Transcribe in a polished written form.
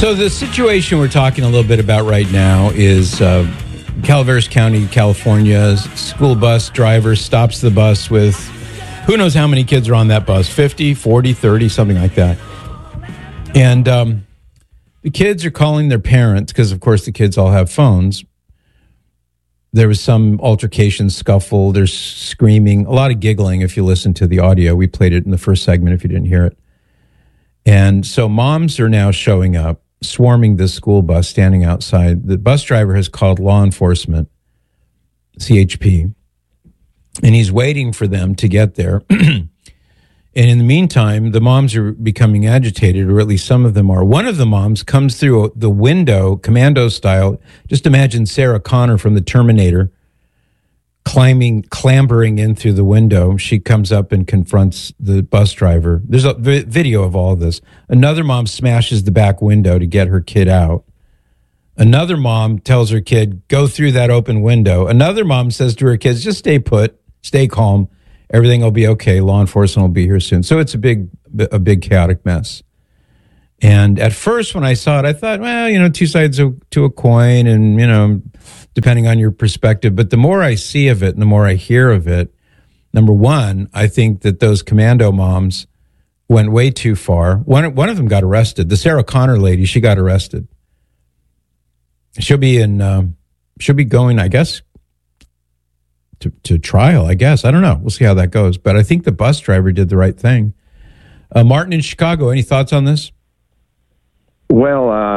So the situation we're talking a little bit about right now is Calaveras County, California. School bus driver stops the bus with who knows how many kids are on that bus, 50, 40, 30, something like that. And the kids are calling their parents because, of course, the kids all have phones. There was some altercation, scuffle. There's screaming, a lot of giggling if you listen to the audio. We played it in the first segment if you didn't hear it. And so moms are now showing up, swarming this school bus, standing outside. The bus driver has called law enforcement, CHP, and he's waiting for them to get there. And in the meantime, the moms are becoming agitated, or at least some of them are. One of the moms comes through the window, commando style. Just imagine Sarah Connor from the Terminator clambering in through the window. She comes up and confronts the bus driver. There's a video of all of this. Another mom smashes the back window to get her kid out. Another mom tells her kid, go through that open window. Another mom says to her kids, just stay put, stay calm. Everything will be okay. Law enforcement will be here soon. So it's a big chaotic mess. And at first when I saw it, I thought, well, two sides to a coin and, depending on your perspective. But the more I see of it and the more I hear of it, number one, I think that those commando moms went way too far. One of them got arrested. The Sarah Connor lady, she got arrested. She'll be going, I guess, to trial, I guess. I don't know. We'll see how that goes. But I think the bus driver did the right thing. Martin in Chicago, any thoughts on this? Well,